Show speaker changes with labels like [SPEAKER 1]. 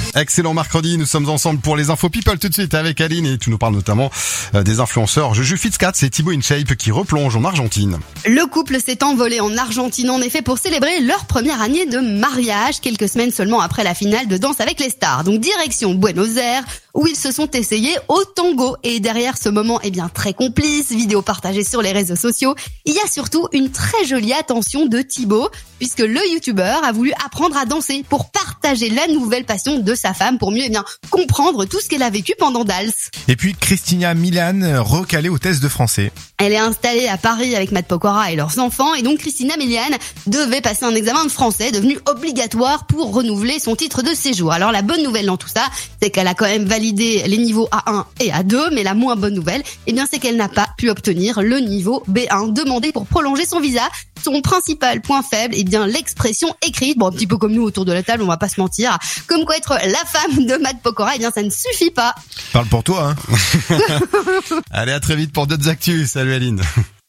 [SPEAKER 1] Excellent mercredi, nous sommes ensemble pour les infos people tout de suite avec Aline et tu nous parles notamment des influenceurs Juju Fitzcat et Thibaut InShape qui replongent en Argentine.
[SPEAKER 2] Le couple s'est envolé en Argentine en effet pour célébrer leur première année de mariage, quelques semaines seulement après la finale de Danse avec les stars. Donc direction Buenos Aires où ils se sont essayés au tango. Et derrière ce moment très complice, vidéo partagée sur les réseaux sociaux, il y a surtout une très jolie attention de Thibaut puisque le youtubeur a voulu apprendre à danser pour partager la nouvelle passion de sa femme pour mieux comprendre tout ce qu'elle a vécu pendant Dals.
[SPEAKER 3] Et puis Christina Milian, recalée au test de français.
[SPEAKER 2] Elle est installée à Paris avec Matt Pokora et leurs enfants et donc Christina Milian devait passer un examen de français devenu obligatoire pour renouveler son titre de séjour. Alors la bonne nouvelle dans tout ça, c'est qu'elle a quand même validé les niveaux A1 et A2, mais la moins bonne nouvelle, c'est qu'elle n'a pas pu obtenir le niveau B1 demandé pour prolonger son visa. Son principal point faible, l'expression écrite. Bon, un petit peu comme nous autour de la table, on va pas se mentir. Comme quoi être la femme de Matt Pokora, ça ne suffit pas.
[SPEAKER 3] Parle pour toi, hein.
[SPEAKER 1] Allez, à très vite pour d'autres actus. Salut Aline.